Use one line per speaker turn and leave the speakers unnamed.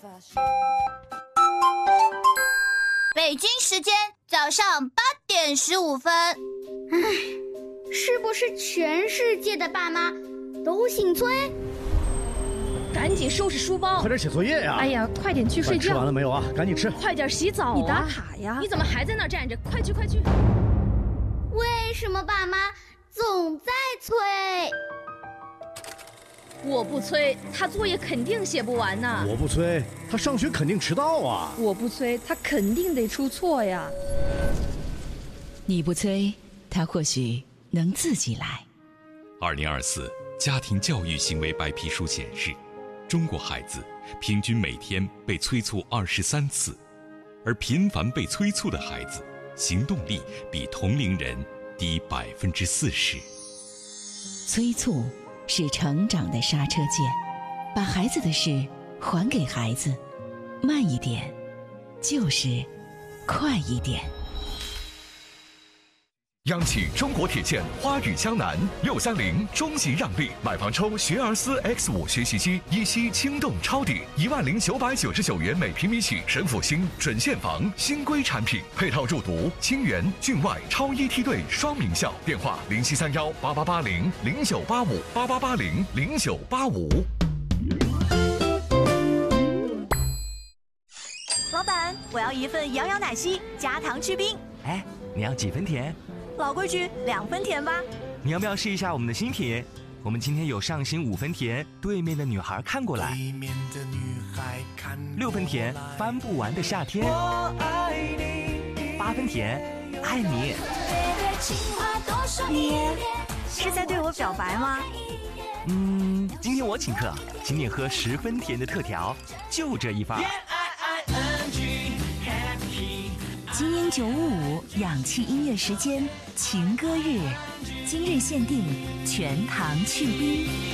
北京时间早上8点15分。
是不是全世界的爸妈都姓崔？
赶紧收拾书包，
快点写作业呀！
哎呀，快点去睡觉。
吃完了没有啊？赶紧吃。
快点洗澡啊！你打卡呀！你怎么还在那儿站着？快去快去！
为什么爸妈总在催？
我不催，他作业肯定写不完呐。
我不催，他上学肯定迟到啊。
我不催，他肯定得出错呀。
你不催，他或许能自己来。
2024家庭教育行为白皮书显示，中国孩子平均每天被催促23次，而频繁被催促的孩子，行动力比同龄人低40%。
催促是成长的刹车键，把孩子的事还给孩子，慢一点，就是快一点。
央企中国铁建花语江南630中级让利，买房抽学而思 X5 学习机，一期轻动抄底10999元每平米起，省府新准现房新规产品，配套入读清源郡外超一梯队双名校，电话07318880098588800985。
老板，我要一份摇摇奶昔加糖去冰。
哎，你要几分甜？
老规矩，2分甜吧。
你要不要试一下我们的新甜？我们今天有上新5分甜，对面的女孩看过来。6分甜，翻不完的夏天。8分甜，爱你。
你是在对我表白吗？
今天我请客，请你喝10分甜的特调，就这一份。
精英955氧气音乐时间情歌日，今日限定全糖去冰。